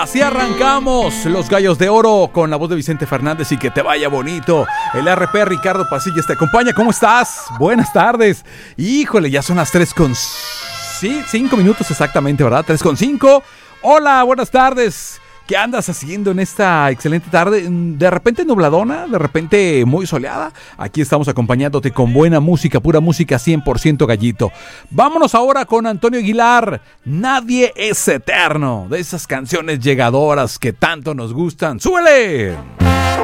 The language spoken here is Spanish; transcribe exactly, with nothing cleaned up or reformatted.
Así arrancamos Los Gallos de Oro con la voz de Vicente Fernández y que te vaya bonito. El R P Ricardo Pasillas te acompaña. ¿Cómo estás? Buenas tardes. Híjole, ya son las tres con... Sí, cinco minutos exactamente, ¿verdad? tres con cinco. Hola, buenas tardes. ¿Qué andas haciendo en esta excelente tarde? De repente nubladona, de repente muy soleada. Aquí estamos acompañándote con buena música, pura música cien por ciento gallito. Vámonos ahora con Antonio Aguilar. Nadie es eterno. De esas canciones llegadoras que tanto nos gustan. ¡Súbele!